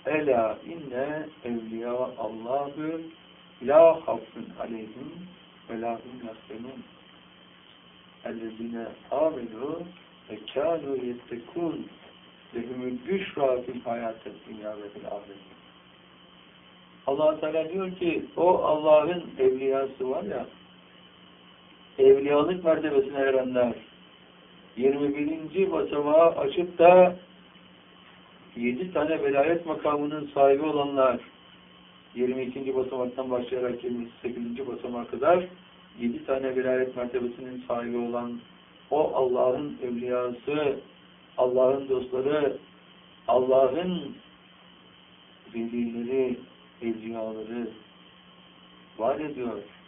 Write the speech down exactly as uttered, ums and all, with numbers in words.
Ela inne evliya Allahü la hafzun aleyhim ve la hum yahzenun. Ellezine amenu ve kânû yettekûn lehumul büşrâ fil hayâtet dünyâ ve fil âhiret. Allah Teala diyor ki o Allah'ın evliyası var ya, evliyalık mertebesine erenler yirmi birinci basamağı açıp da yedi tane velayet makamının sahibi olanlar, yirmi ikinci basamaktan başlayarak yirmi sekizinci basamağa kadar yedi tane velayet mertebesinin sahibi olan o Allah'ın evliyası, Allah'ın dostları, Allah'ın velileri, evliyaları var ediyor.